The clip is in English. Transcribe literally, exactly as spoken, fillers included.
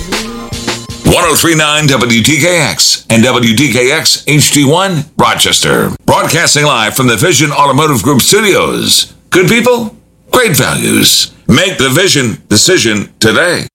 ten thirty-nine W T K X and W T K X H D one Rochester. Broadcasting live from the Vision Automotive Group studios. Good people, great values. Make the Vision decision today.